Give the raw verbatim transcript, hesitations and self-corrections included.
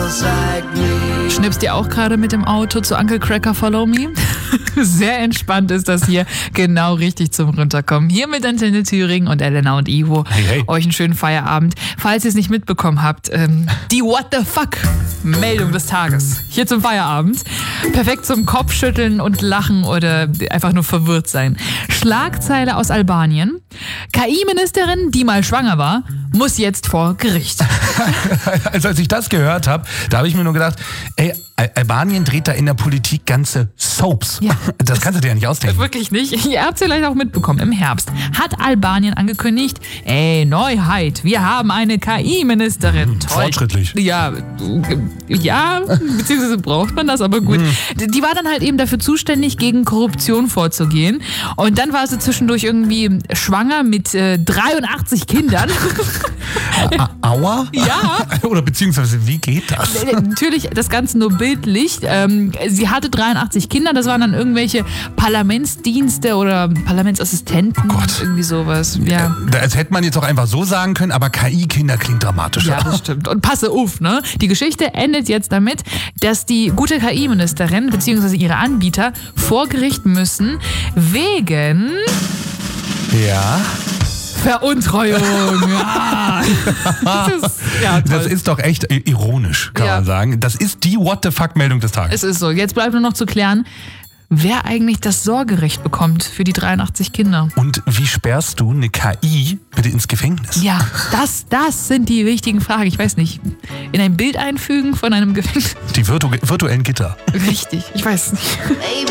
Schnippst ihr auch gerade mit dem Auto zu Uncle Cracker Follow Me? Sehr entspannt ist das hier. Genau richtig zum Runterkommen. Hier mit Antenne Thüringen und Elena und Ivo. Hey, hey. Euch einen schönen Feierabend. Falls ihr es nicht mitbekommen habt, ähm, die What the Fuck Meldung des Tages. Hier zum Feierabend. Perfekt zum Kopfschütteln und Lachen oder einfach nur verwirrt sein. Schlagzeile aus Albanien. K I-Ministerin, die mal schwanger war, muss jetzt vor Gericht. Also als ich das gehört habe, da habe ich mir nur gedacht, ey, Al- Albanien dreht da in der Politik ganze Soaps. Ja. Das kannst du dir ja nicht ausdenken. Wirklich nicht. Ihr habt es vielleicht auch mitbekommen. Im Herbst hat Albanien angekündigt, ey, Neuheit, wir haben eine K I-Ministerin. Toll. Fortschrittlich. Ja, ja, beziehungsweise braucht man das, aber gut. Hm. Die war dann halt eben dafür zuständig, gegen Korruption vorzugehen. Und dann war sie zwischendurch irgendwie schwanger mit äh, dreiundachtzig Kindern. A- Aua? Ja. Oder beziehungsweise, wie geht das? Natürlich das Ganze nur bildlich. Ähm, sie hatte dreiundachtzig Kinder, das waren dann irgendwelche Parlamentsdienste oder Parlamentsassistenten. Oh Gott. Irgendwie sowas. Ja. Das hätte man jetzt auch einfach so sagen können, aber K I-Kinder klingt dramatischer. Ja, das stimmt. Und passe auf, ne? Die Geschichte endet jetzt damit, dass die gute K I-Ministerin bzw. ihre Anbieter vor Gericht müssen wegen Ja. Veruntreuung. Ja. Das ist, ja, toll. Das ist doch echt ironisch, kann Ja. man sagen. Das ist die What the fuck-Meldung des Tages. Es ist so. Jetzt bleibt nur noch zu klären, wer eigentlich das Sorgerecht bekommt für die dreiundachtzig Kinder. Und wie sperrst du eine K I bitte ins Gefängnis? Ja, das, das sind die wichtigen Fragen. Ich weiß nicht, in ein Bild einfügen von einem Gefängnis? Die virtu virtuellen Gitter. Richtig, ich weiß nicht.